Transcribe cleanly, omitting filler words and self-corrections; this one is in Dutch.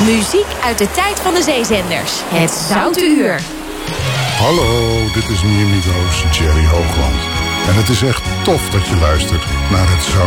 Muziek uit de tijd van de zeezenders. Het Zoute Uur. Hallo, dit is Miamigo's Jerry Hoogland. En het is echt tof dat je luistert naar het Zoute